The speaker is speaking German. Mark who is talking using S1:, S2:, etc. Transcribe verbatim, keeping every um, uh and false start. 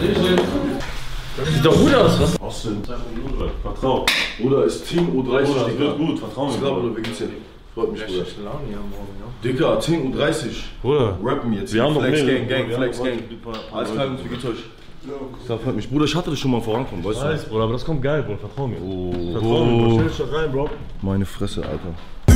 S1: Das sieht doch gut aus, was?
S2: Austin, vertrau.
S3: Bruder, ist Team U dreißig,
S2: Bruder,
S3: Digga.
S2: wird gut, vertrau mir.
S3: Ich glaube, du vergisst ja. Freut mich, Bruder.
S1: Laune hier morgen, ja.
S3: Digga, Team U dreißig.
S2: Bruder,
S3: Rappen jetzt.
S2: wir haben noch
S3: Flex
S2: mehr.
S3: Gang, Gang, Flex Gang. Alles klar, wie geht's euch? Das freut mich. Bruder, ich hatte das schon mal vorankommen, weißt du?
S2: Weiß, Bruder, aber das kommt geil, Bruder, vertrau mir.
S3: Oh,
S2: Vertrau mir, Bro. Stell dich doch rein, Bro.
S3: Meine Fresse, Alter.